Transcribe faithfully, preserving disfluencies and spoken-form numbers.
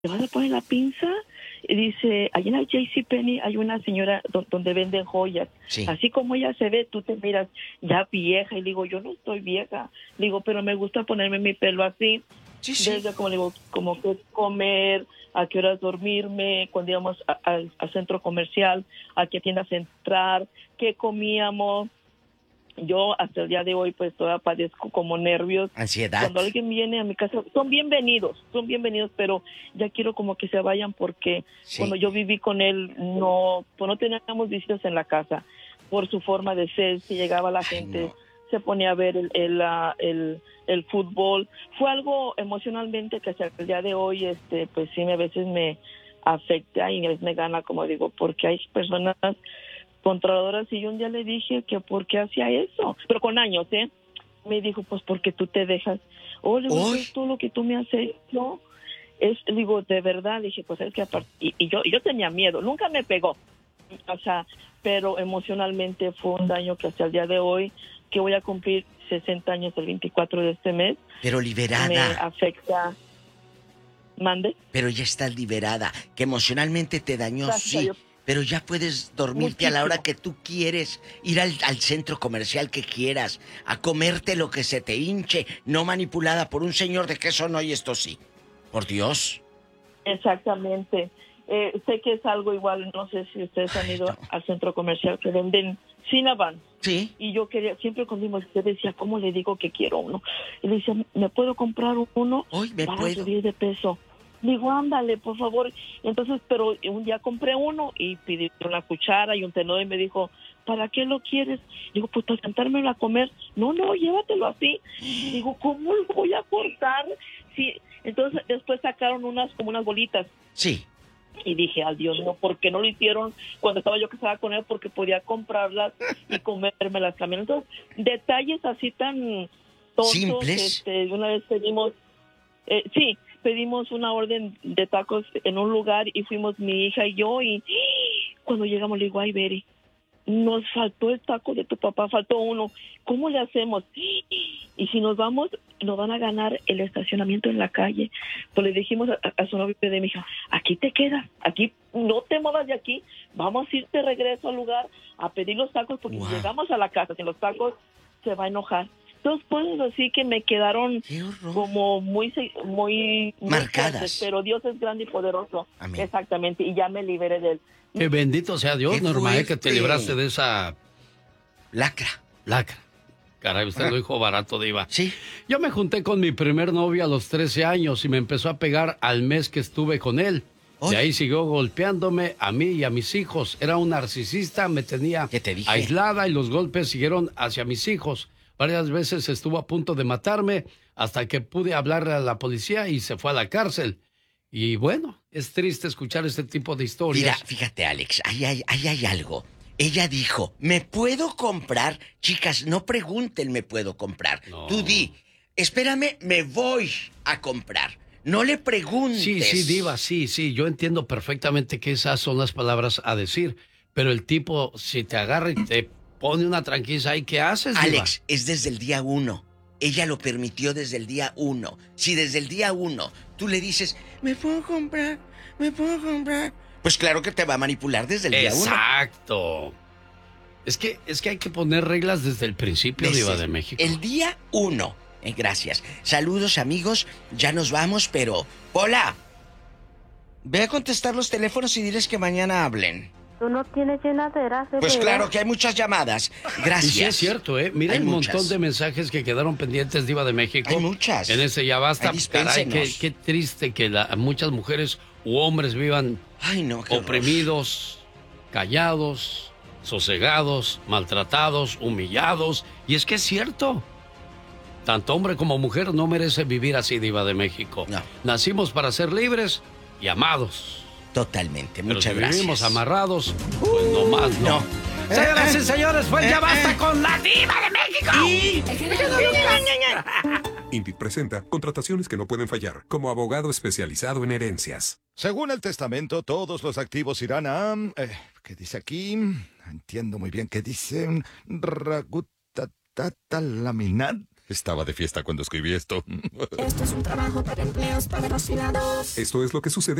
¿te vas a poner la pinza? Y dice, allá en la JCPenney hay una señora do- donde venden joyas. Sí. Así como ella se ve, tú te miras ya vieja. Y digo, yo no estoy vieja. Digo, pero me gusta ponerme mi pelo así. Sí, sí. Desde, como digo, como que comer, a qué horas dormirme, cuando íbamos a- a- al centro comercial, a qué tiendas entrar, qué comíamos. Yo hasta el día de hoy pues todavía padezco como nervios. Ansiedad. Cuando alguien viene a mi casa, son bienvenidos, son bienvenidos, pero ya quiero como que se vayan porque Sí. cuando yo viví con él no, pues no teníamos visitas en la casa por su forma de ser. Si llegaba la Ay, gente, no. se ponía a ver el, el, ah, el, el fútbol. Fue algo emocionalmente que hasta el día de hoy, este, pues sí, a veces me afecta y a veces me gana, como digo, porque hay personas controladoras y yo un día le dije que por qué hacía eso, pero con años, ¿eh? Me dijo, pues porque tú te dejas. Oh, le digo, Uy. es todo lo que tú me has hecho. Es, digo, de verdad, dije, pues es que aparte, y, y yo, y yo tenía miedo, nunca me pegó, o sea, pero emocionalmente fue un daño que hasta el día de hoy, que voy a cumplir sesenta años el veinticuatro de este mes, Pero me liberada. afecta. ¿Mande? Pero ya estás liberada. Que emocionalmente te dañó, Gracias a sí. Dios. Pero ya puedes dormirte a la hora Muchísimo. que tú quieres, ir al, al centro comercial que quieras, a comerte lo que se te hinche, no manipulada por un señor de que eso no y esto sí. Por Dios. Exactamente. Eh, sé que es algo igual, no sé si ustedes han Ay, ido no. al centro comercial que venden Cinnabon. Sí. Y yo quería, siempre cuando íbamos, yo decía, ¿cómo le digo que quiero uno? Y le decía, ¿me puedo comprar uno Hoy me para puedo. subir de peso? Digo, ándale, por favor. Entonces, pero un día compré uno y pedí una cuchara y un tenedor y me dijo, ¿para qué lo quieres? Digo, pues para sentármelo a comer. No, no, llévatelo así. Digo, ¿cómo lo voy a cortar? Sí. Entonces, después sacaron unas, como unas bolitas. Sí. Y dije, ay Dios mío, ¿por qué no lo hicieron cuando estaba yo casada con él? Porque podía comprarlas y comérmelas también. Entonces, detalles así tan tontos. Simples. Este, una vez pedimos, eh, sí, pedimos una orden de tacos en un lugar y fuimos mi hija y yo y cuando llegamos le digo, ay Beri, nos faltó el taco de tu papá, faltó uno. ¿Cómo le hacemos? Y si nos vamos, nos van a ganar el estacionamiento en la calle. Pues le dijimos a, a su novio de mi hija, aquí te quedas, aquí no te muevas de aquí, vamos a irte regreso al lugar a pedir los tacos porque Wow. si llegamos a la casa sin los tacos, se va a enojar. Entonces, cosas así que me quedaron Qué horror. como muy, muy, muy Marcadas. fuertes, pero Dios es grande y poderoso. Amén. Exactamente, y ya me liberé de él. Que bendito sea Dios, Qué Norma, eh, que fuerte. te libraste de esa Lacra. lacra. Caray, usted lo dijo barato, diva. Sí. Yo me junté con mi primer novio a los trece años y me empezó a pegar al mes que estuve con él. Ay. De ahí siguió golpeándome a mí y a mis hijos. Era un narcisista, me tenía ¿Qué te dije? aislada y los golpes siguieron hacia mis hijos. Varias veces estuvo a punto de matarme hasta que pude hablarle a la policía y se fue a la cárcel. Y bueno, es triste escuchar este tipo de historias. Mira, fíjate, Alex, ahí hay, ahí hay algo. Ella dijo, ¿me puedo comprar? Chicas, no pregunten, ¿me puedo comprar? No. Tú di, espérame, me voy a comprar. No le preguntes. Sí, sí, diva, sí, sí, yo entiendo perfectamente que esas son las palabras a decir, pero el tipo, si te agarra y te pone una tranquiliza ahí, ¿qué haces, diva? Alex, es desde el día uno. Ella lo permitió desde el día uno. Si desde el día uno tú le dices, ¿me puedo comprar? ¿Me puedo comprar? Pues claro que te va a manipular desde el día uno. Exacto. Es que, es que hay que poner reglas desde el principio, Desde diva de México. El día uno. Eh, gracias. Saludos, amigos. Ya nos vamos, pero... ¡Hola! Ve a contestar los teléfonos y diles que mañana hablen. Tú no tienes llenaderas, de Pues veras. claro que hay muchas llamadas. Gracias. Y sí es cierto, ¿eh? Mira Hay el muchas. montón de mensajes que quedaron pendientes, diva de México. Hay muchas. En ese ya basta. Ay, Caray, qué, dispénsenos. qué triste que la- muchas mujeres u hombres vivan Ay, no, qué horror. oprimidos, callados, sosegados, maltratados, humillados. Y es que es cierto. Tanto hombre como mujer no merece vivir así, diva de México. No. Nacimos para ser libres y amados. Totalmente, Pero muchas si gracias. vivimos amarrados, pues no más, no. No. Señoras Eh, y señores, pues eh, ya eh. basta con la diva de México. INVIT presenta contrataciones que no pueden fallar, como abogado especializado en herencias. Según el testamento, todos los activos irán a... Eh, ¿Qué dice aquí? Entiendo muy bien qué dice. Ragutatata laminat. Estaba de fiesta cuando escribí esto. Esto es un trabajo para empleos patrocinados. Esto es lo que sucede